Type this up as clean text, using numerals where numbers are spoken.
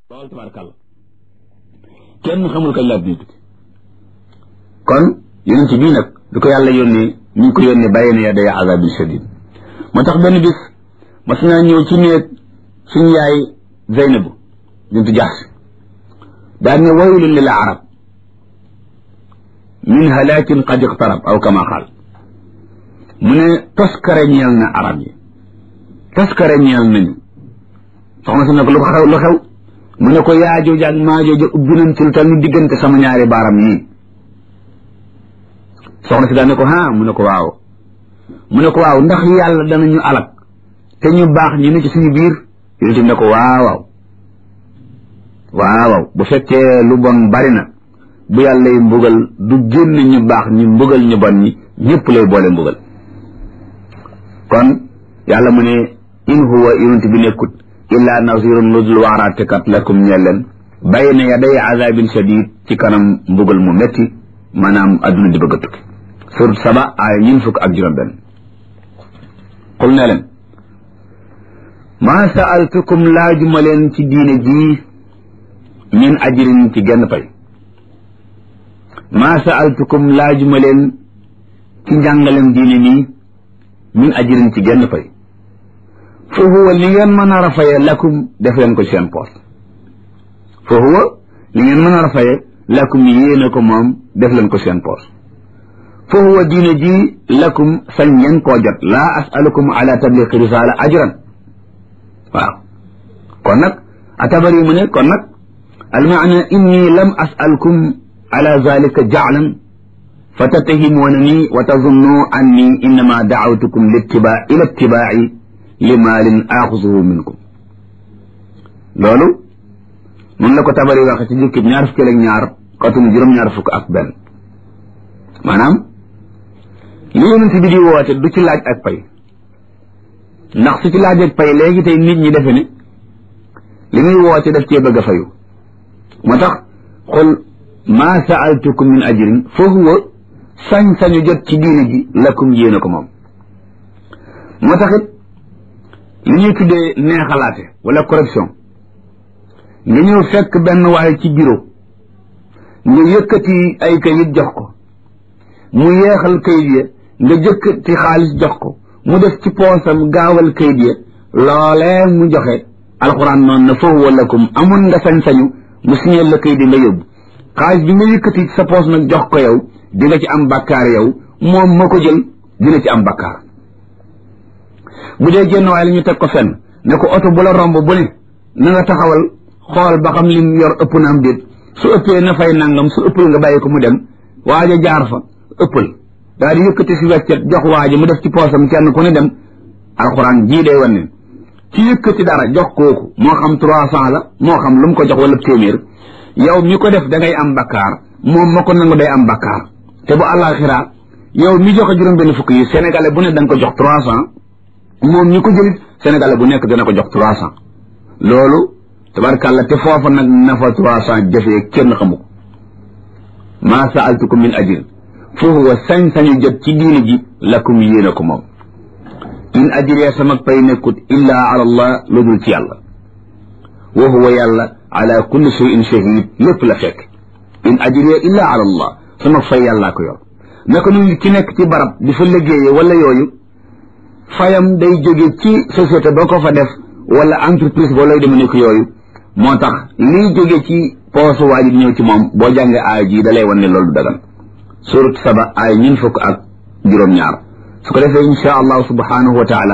loolu tabaarkàlla kenn xamul kañ laa dina tukki kon yonent bii nag du ko yàlla yónnee ñu ngi ko yónnee bàyyi na yaday azabin shadid moo tax benn bis mas naa ñëw ci néeg suñu yaay Zeynabu bintu Jahsh daan ne waylun lil arab min halakin qad iqtarab aw kama qaal mu ne toskare ñeel na arab yi toskare ñeel nañu soxna si ne ko lu xew mu ne ko yaajooja ak maajooja ubbi nañ ci lu tal ni diggante sama ñaari baaram yii soxna si daan ne ko mu ne ko waaw mu ne ko waaw ndax yàlla danañu alak te ñu baax ñi ne ci suñu biir yonent ne ko waaw bu fekkee lu bon bari na bu yàlla yi mbugal du génn ñu baax ñi mbugal ñu bon ñi ñëpp lay boole mbugal kon yàlla mu ne in huwa yonent bi nekkut illaa nazirun nudul waaraatekat lakum ñeel leen bayna yaday azabin shadid ci kanam mbugal mu metti maanaam adduna di bëgg a tukki surat Saba aaya 25 qul ne leen maa saaltukum laajuma leen ci diine ji min ajrin ci genn pay maa saaltukum laajuma leen ci njàngalem diine nii min ajrin ci genn pay fa huwa li ngeen mën a rafaye lakum def leen ko seen poos fa huwa li ngeen mën a rafaye lakum yéene ko moom def leen ko seen poos fa huwa diine ji lakum sañ ngeen koo jot laa asalukum ala tabliqi risala ajran waaw kon nag atabari mu ne kon nag almaana inni lam asalkum ala zalika jaclan fa tattahimuunani wa tazunnu anni innama dacawtukum ila ittibaaci li maalin aaxusuhu minkum loolu mun la ko tabari waxe ci jukkib 22 xatum 7 maanaam li yonent bi di woote du ci laaj ak pay ndax su ci laaj ak pay léegi tey nit ñi defe ne li muy woote daf cee bëgg a fayu moo tax xul maa saaltukum min ajrin fa huwa sañ-sañu jot ci diine ji lakum yéene ko moom moo taxit li ñuy tuddee neexalaate wala corruption nga ñëw fekk benn waaye ci bureau nga yëkkati ay kayit jox ko mu yeexal kayit ya nga jëkkati xaalis jox ko mu def ci poosam gaawal kayit ya loolee mu joxe alxuraan noonu na fa huwa lakum amoon nga sañ-sañu mu signeel la kayit yi nga yóbbu xaalis bi nga yëkkati sa poos nag jox ko yow di nga ci am bakkaar yow moom ma ko jël dina ci am bakkaar bu dee génn waaye la ñu teg ko fenn ne ko oto bu la romb bu ne na nga taxawal xool ba xam lim yor ëpp na am déet su ëppee na fay nangam su ëppal nga bàyyi ko mu dem waaja jaar fa ëppal daal di yëkkati si weccet jox waaja mu def ci poosam kenn ku ne dem alxuraan jii day wan ne ci yëkkati dara jox kooku moo xam 300 la moo xam lu mu ko jox wala téeméer yow mi ko def da ngay am bakkaar moom ma ko nangu day am bakkaar te bu àllaaxira yow mi joxe juróom-benn fukk yi sénégalais bu ne da nga ko jox 300 moom ñi ko jëlit sénégalais bu nekk dana ko jox 300 loolu tabarkàlla te foofa nag na fa 300 jëfee kenn xamu ko maa saaltukum min ajrin fa huwa sañ-sañu jot ci diine ji lakum yéene ko moom in ajriya sama pay nekkut illaa ala allah lu dul ci yàlla wa huwa yàlla ala kulli shay'in shahid lépp la fekk in ajriya illaa ala allah sama fay yàllaa ko yor naka nu ci nekk ci barab di fa liggéeye wala yooyu fayam day jóge ci société boo ko fa def wala entreprise boo lay deme nekk yooyu moo tax liy jóge ci poosu waa ji di ñëw ci moom boo jàngee aaya ji da lay wan ne loolu du dagan surat Saba aaya 25 su ko defee insha allahu subhanahu wa taala